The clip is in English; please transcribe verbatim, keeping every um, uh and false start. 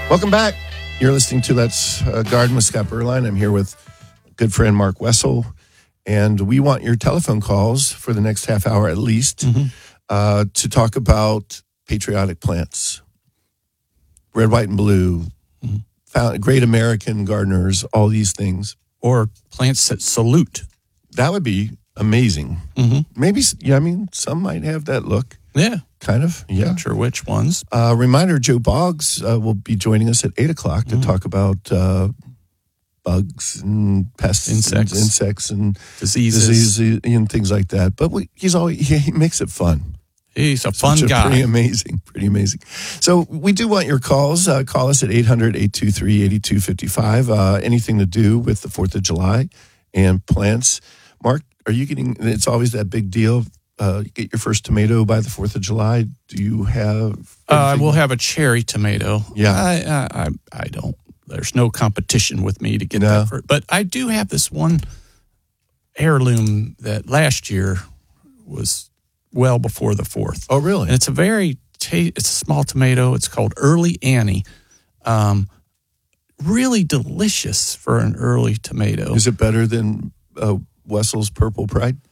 Welcome back. You're listening to Let's uh, Garden with Scott Berline. I'm here with good friend Mark Wessel, and we want your telephone calls for the next half hour at least mm-hmm. uh, to talk about patriotic plants, red, white, and blue, mm-hmm. found, great American gardeners, all these things. Or plants that salute. That would be amazing. Mm-hmm. Maybe, yeah, I mean, some might have that look. Yeah. Kind of, yeah. Not sure which ones. Uh, reminder, Joe Boggs uh, will be joining us at eight o'clock to mm-hmm. talk about uh, bugs and pests, insects, and, insects and diseases. diseases and things like that. But we, he's always, he, he makes it fun. He's a fun Such a guy. Pretty amazing, pretty amazing. So we do want your calls. Uh, call us at eight hundred, eight two three, eight two five five. Uh, anything to do with the fourth of July and plants. Mark, are you getting, it's always that big deal. Uh, you get your first tomato by the fourth of July. Do you have? I uh, will have a cherry tomato. Yeah. I, I, I don't, there's no competition with me to get no. that first. But I do have this one heirloom that last year was well before the fourth. Oh, really? And it's a very, ta- it's a small tomato. It's called Early Annie. Um, really delicious for an early tomato. Is it better than uh, Wessel's Purple Pride?